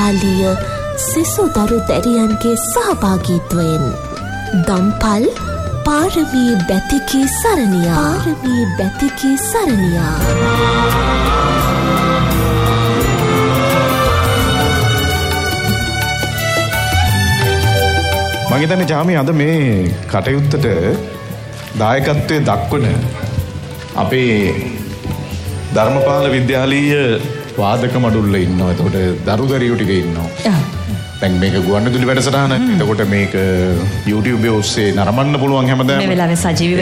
විද්‍යාලීය සිසුදරු දැරියන්ගේ සහභාගීත්වයෙන් දම්පල් පාරමී බැතිකී සරණියා මම හිතන්නේ ජාමි අද මේ කටයුත්තට දායකත්වයේ දක්වන අපේ ධර්මපාල විද්‍යාලීය වාදක මඩුල්ල ඉන්නවා. එතකොට දරුදරියෝ ටික ඉන්නවා. දැන් මේක ගුවන්විදුලි වැඩසටහන. එතකොට මේක YouTube ඔස්සේ නරඹන්න පුළුවන් හැමදාම. මේ වෙලාවේ සජීවීව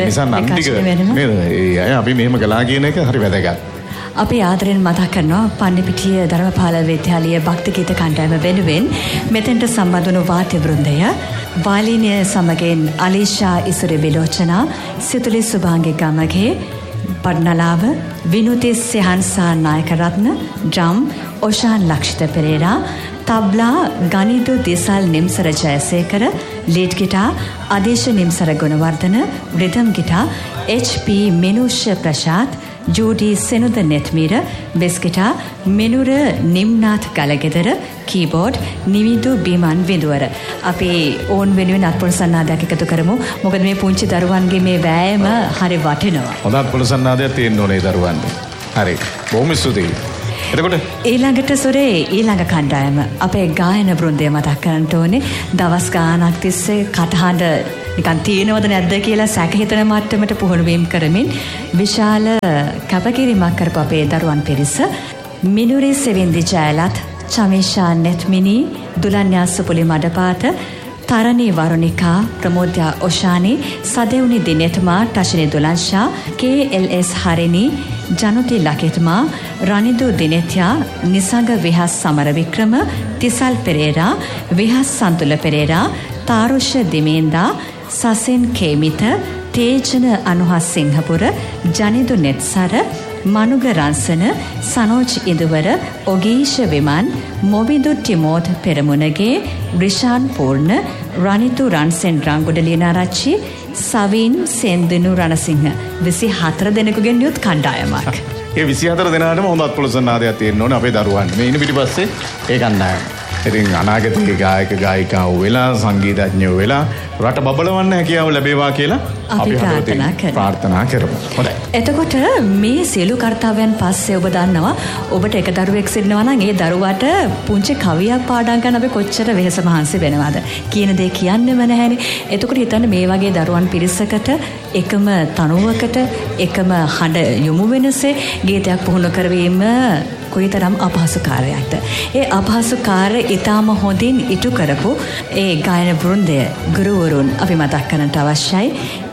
නේද? ඒ අය අපි මෙහෙම කළා කියන එක හරි වැදගත්. අපි ආදරෙන් මතක් කරනවා පන්නිපිටිය ධර්මපාල විද්‍යාලීය භක්ති ගීත කණ්ඩායම වෙනුවෙන් මෙතෙන්ට සම්බන්ධ වුණු වාද්‍ය වෘන්දය වාලිනිය සමගින් අලීෂා ඉසුරි විලෝචනා සිතුලි සුභාංගි ගමගේ පඩ්නලාව විනුති සෙහන්සා නායක රත්න ඩ්‍රම් ඔෂාන් ලක්ෂිත Perera tabla ගනිදු දිසල් නිම්සර Jayasekara lead guitar ආදේශ නිම්සර Gunawardena රිදම් guitar HP මෙනුෂ්‍ය ප්‍රශාත් Judy සෙනුද නෙත්මීර බෙස් guitar මෙනුර නිම්නාත් Galagedara keyboard නිවිදු බිමන් විදුවර. අපි ඕන් වෙනුවෙන් අත්පොළ සන්නාදයක් එකතු කරමු. මොකද මේ පුංචි දරුවන්ගේ මේ වෑයම හරි වටිනවා. හොඳ අත්පොළ සන්නාදයක් තියෙන්න ඕනේ දරුවන්ට. හරි. බොහොම ස්තුතියි. එතකොට ඊළඟට සොරේ ඊළඟ කණ්ඩායම අපේ ගායන වෘන්දය මතක් කරන්න ඕනේ. දවස් ගාණක් තිස්සේ කටහඬ නිකන් තියෙනවද නැද්ද කියලා සැක හිතන මට්ටමට පුහුණු වීම කරමින් විශාල කැපකිරීමක් කරපු අපේ දරුවන් පිරිස මිනුරේ සෙවින්දි ජයලත් චමේෂා නෙත්මිනි දුලන්‍යා සුපුලි මඩපාත තරණී වරුණිකා ප්‍රමෝද්‍යා ඔෂානි සදෙවුනි දිනෙත්මා ටෂිනි දුලන්ෂා KLS හරිනි ජනුති ලකිත්මා රනිදු දිනෙත්‍යා නිසංග විහස් සමරවික්‍රම තිසල් පෙරේරා විහස් සන්තුල පෙරේරා තාරුෂ දිමේන්දා සසෙන් කේමිත තේජන අනුහස් සිංහපුර ජනිදු නෙත්සර මනුග රන්සන සනෝජ් ඉදුවර ඔගීෂ විමන් මොබිදු ටිමෝත් පෙරමුණගේ රිෂාන් පූර්ණ රනිතු රන්සෙන් රංගුඩලිනාරච්චි සවින් සෙන්දිනු රණසිංහ 24 දෙනෙකුගෙන් යුත් කණ්ඩායමක්. ඒ 24 දෙනාටම හොඳ අත්පොළ සන්නාදයක් තියෙන්න ඕනේ අපේ දරුවන්ට. මේ ඉන්න පිටිපස්සේ ඒ කණ්ඩායම. ඉතින් අනාගතයේ ගායක ගායිකාවෝ වෙලා සංගීතඥයෝ වෙලා රට බබලවන්න හැකියාව ලැබේවා කියලා අපි ප්‍රාර්ථනා කරමු. හොඳයි. එතකොට මේ සියලු කර්තව්‍යයන් පස්සේ ඔබ දන්නවා ඔබට එක දරුවෙක් සිටිනවා නම් ඒ දරුවාට පුංචි කවියක් පාඩම් කරන්න අපි කොච්චර වෙහෙස මහන්සි වෙනවද කියන දේ කියන්නෙම නැහැනේ. එතකොට හිතන්න මේ වගේ දරුවන් පිරිසකට එකම තනුවකට එකම හඬ යොමු වෙනසේ ගීතයක් පුහුණු කරවීම කොයිතරම් අපහසු කාර්යයක්ද. ඒ අපහසු කාර්ය ඉතාම හොඳින් ඉටු කරපු ඒ ගායන වෘන්දය ගුරුවරුන් අපි මතක් කරන්නට අවශ්‍යයි.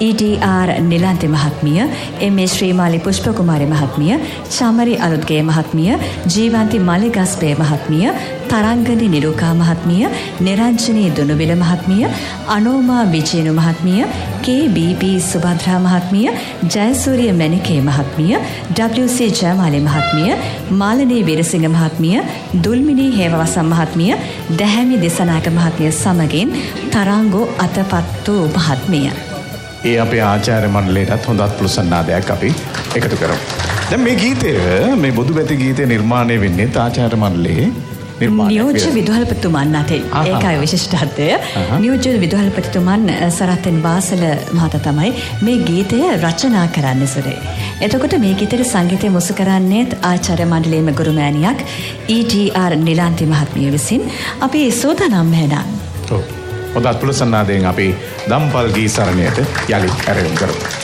EDR නිලන්ති මහත්මිය, MA ශ්‍රීමාලි පුෂ්පකුමාරි මහත්මිය, චමරි අලුත්ගේ මහත්මිය, ජීවන්ති මලිගස්බේ මහත්මිය, තරංගනි නිරුකා මහත්මිය, නිරංජනී දුනුවිල මහත්මිය, අනෝමා විජේනු මහත්මිය, KBP සුභද්‍රා මහත්මිය, ජයසූරිය මැණිකේ මහත්මිය, WC ජයමාලි මහත්මිය, මාලනී වීරසිංහ මහත්මිය, දුල්මිනී හේමවසම් මහත්මිය, දැහැමි දිසනායක මහත්මිය සමගින් තරංගෝ අතපත්තු මහත්මිය. ඒ අපේ ආචාර්ය මණ්ඩලයටත් හොඳ අත්පොළ සන්නාදයක් අපි එකතු කරමු. දැන් මේ ගීතය මේ බොදුබැති ගීතය නිර්මාණය වෙන්නේ ආචාර්ය මණ්ඩලයේ නියෝජ්‍ය විදුහල්පතිතුමන් අතේ. ඒකයි විශිෂ්ටත්වය. නියෝජ්‍ය විදුහල්පතිතුමන් සරත්ෙන් වාසල මහතා තමයි මේ ගීතය රචනා කරන්නේ සුරේ. එතකොට මේ ගීතේ සංගීතය මුසු කරන්නේත් ආචාර්ය මණ්ඩලයේම ගුරුමෑණියක් EDR නිලාන්ති මහත්මිය විසින්. අපි සෝදානම් වෙනවා. ඔව්. හොඳ අත්පොළ සන්නාදයෙන් අපි දම්පල් ගී සරණියට යලි ඇරෙමු කරමු.